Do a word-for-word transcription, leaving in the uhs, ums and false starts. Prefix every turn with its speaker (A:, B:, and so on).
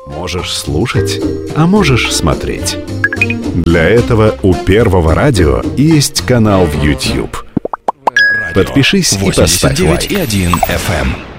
A: Можешь слушать, а можешь смотреть. Для этого у Первого радио есть канал в YouTube. Подпишись и поставь лайк.
B: восемьдесят девять и один эф эм.